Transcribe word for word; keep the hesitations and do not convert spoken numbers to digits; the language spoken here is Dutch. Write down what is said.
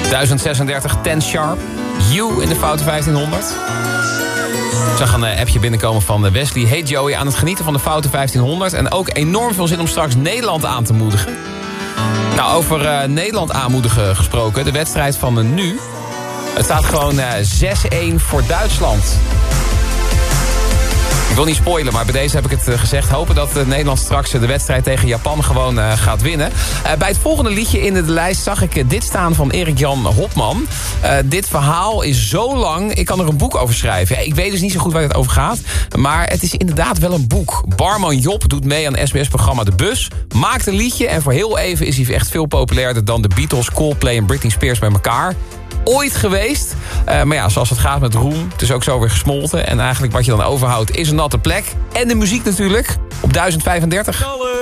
duizend zesendertig, ten sharp. You in de Foute vijftienhonderd. Ik zag een uh, appje binnenkomen van Wesley. Hey Joey, aan het genieten van de Foute vijftienhonderd. En ook enorm veel zin om straks Nederland aan te moedigen. Nou, over uh, Nederland aanmoedigen gesproken. De wedstrijd van uh, nu. Het staat gewoon uh, zes-een voor Duitsland. Ik wil niet spoilen, maar bij deze heb ik het uh, gezegd. Hopen dat uh, Nederland straks uh, de wedstrijd tegen Japan gewoon uh, gaat winnen. Uh, bij het volgende liedje in de lijst zag ik uh, dit staan van Erik-Jan Hopman. Uh, dit verhaal is zo lang, ik kan er een boek over schrijven. Ja, ik weet dus niet zo goed waar het over gaat. Maar het is inderdaad wel een boek. Barman Job doet mee aan het S B S-programma De Bus. Maakt een liedje en voor heel even is hij echt veel populairder dan de Beatles, Coldplay en Britney Spears bij elkaar. Ooit geweest. Uh, maar ja, zoals het gaat met roem, het is ook zo weer gesmolten. En eigenlijk wat je dan overhoudt is een natte plek. En de muziek natuurlijk op duizend vijfendertig.